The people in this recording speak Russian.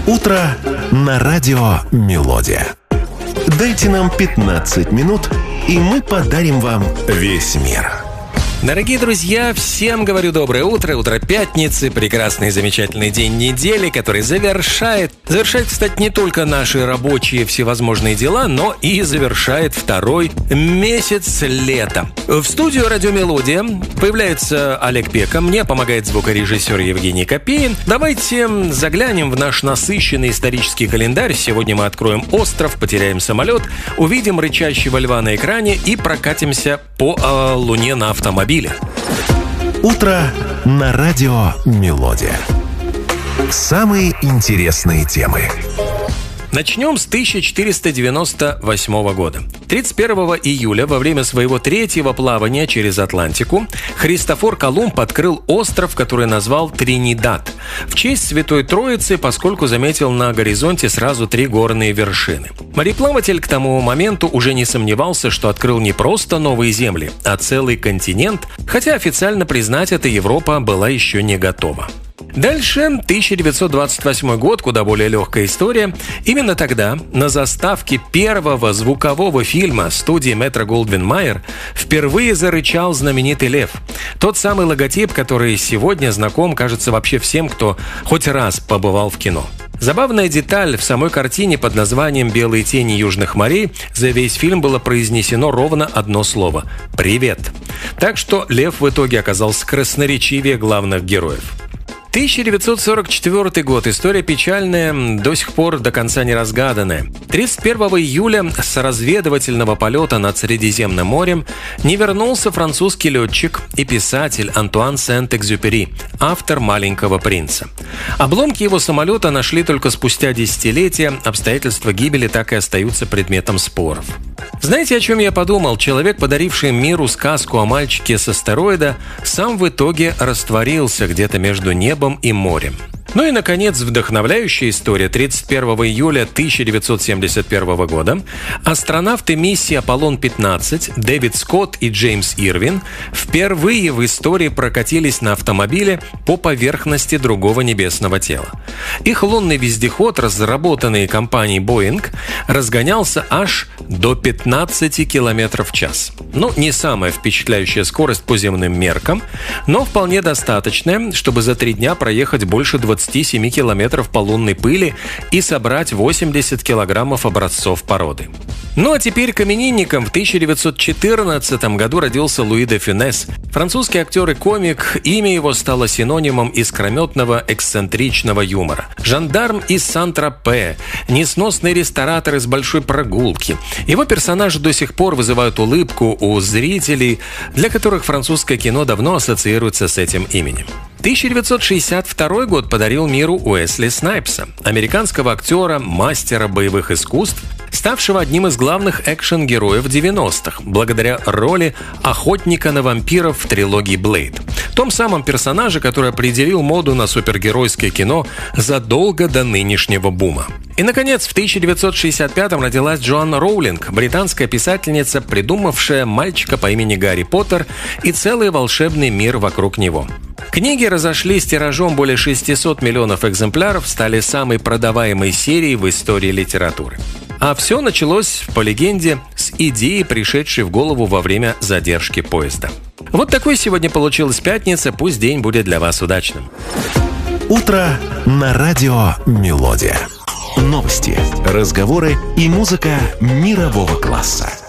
Утро на радио «Мелодия». Дайте нам 15 минут, и мы подарим вам весь мир. Дорогие друзья, всем говорю доброе утро. Утро пятницы, прекрасный замечательный день недели, который завершает, кстати, не только наши рабочие всевозможные дела, но и завершает второй месяц лета. В студию «Радио Мелодия» появляется Олег Пека, мне помогает звукорежиссер Евгений Копеин. Давайте заглянем в наш насыщенный исторический календарь. Сегодня мы откроем остров, потеряем самолет, увидим рычащего льва на экране и прокатимся по Луне на автомобиле. Утро на радио «Мелодия». Самые интересные темы. Начнем с 1498 года. 31 июля во время своего третьего плавания через Атлантику Христофор Колумб открыл остров, который назвал Тринидад, в честь Святой Троицы, поскольку заметил на горизонте сразу 3 горные вершины. Мореплаватель к тому моменту уже не сомневался, что открыл не просто новые земли, а целый континент, хотя официально признать это Европа была еще не готова. Дальше 1928 год, куда более легкая история. Именно тогда на заставке первого звукового фильма студии Метро-Голдвин-Майер впервые зарычал знаменитый лев. Тот самый логотип, который сегодня знаком, кажется, вообще всем, кто хоть раз побывал в кино. Забавная деталь: в самой картине под названием «Белые тени южных морей» за весь фильм было произнесено ровно одно слово – «Привет». Так что лев в итоге оказался красноречивее главных героев. 1944 год. История печальная, до сих пор до конца не разгаданная. 31 июля с разведывательного полета над Средиземным морем не вернулся французский летчик и писатель Антуан Сент-Экзюпери, автор «Маленького принца». Обломки его самолета нашли только спустя десятилетия, обстоятельства гибели так и остаются предметом споров. Знаете, о чем я подумал? Человек, подаривший миру сказку о мальчике с астероида, сам в итоге растворился где-то между небом и морем. Ну и, наконец, вдохновляющая история. 31 июля 1971 года астронавты миссии «Аполлон-15» Дэвид Скотт и Джеймс Ирвин впервые в истории прокатились на автомобиле по поверхности другого небесного тела. Их лунный вездеход, разработанный компанией Boeing, разгонялся аж до 15 км в час. Ну, не самая впечатляющая скорость по земным меркам, но вполне достаточная, чтобы за 3 дня проехать больше 27 километров по лунной пыли и собрать 80 килограммов образцов породы. Ну а теперь к именинникам. В 1914 году родился Луи де Фюнес. Французский актер и комик. Имя его стало синонимом искрометного эксцентричного юмора. Жандарм из Сан-Тропе, несносный ресторатор из большой прогулки. Его персонажи до сих пор вызывают улыбку у зрителей, для которых французское кино давно ассоциируется с этим именем. 1962 год подарил миру Уэсли Снайпса, американского актера, мастера боевых искусств, ставшего одним из главных экшен-героев 90-х, благодаря роли охотника на вампиров в трилогии «Блейд». Том самом персонаже, который определил моду на супергеройское кино задолго до нынешнего бума. И, наконец, в 1965-м родилась Джоанна Роулинг, британская писательница, придумавшая мальчика по имени Гарри Поттер и целый волшебный мир вокруг него. Книги разошлись тиражом более 600 миллионов экземпляров, стали самой продаваемой серией в истории литературы. А все началось, по легенде, с идеи, пришедшей в голову во время задержки поезда. Вот такой сегодня получилась пятница, пусть день будет для вас удачным. Утро на радио «Мелодия». Новости, разговоры и музыка мирового класса.